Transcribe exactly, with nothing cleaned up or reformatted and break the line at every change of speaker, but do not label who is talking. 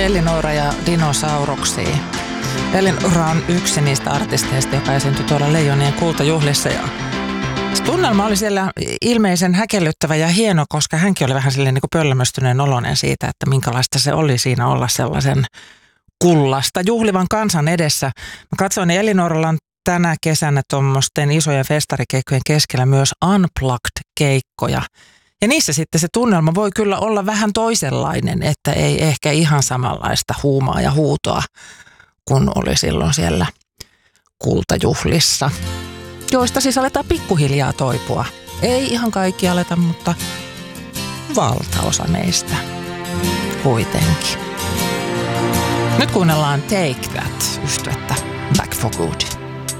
Elinora ja dinosauruksia. Elinora on yksi niistä artisteista, joka esiintyi tuolla Leijonien kultajuhlissa. Ja se tunnelma oli siellä ilmeisen häkellyttävä ja hieno, koska hänkin oli vähän silleen niin kuin pöllämöstyneen oloinen siitä, että minkälaista se oli siinä olla sellaisen kullasta juhlivan kansan edessä. Mä katsoin, että Elinoralla on tänä kesänä tuommoisten isojen festarikeikkojen keskellä myös Unplugged-keikkoja. Ja niissä sitten se tunnelma voi kyllä olla vähän toisenlainen, että ei ehkä ihan samanlaista huumaa ja huutoa, kun oli silloin siellä kultajuhlissa, joista siis aletaan pikkuhiljaa toipua. Ei ihan kaikki aleta, mutta valtaosa meistä kuitenkin. Nyt kuunnellaan Take That -yhtyettä Back for Good.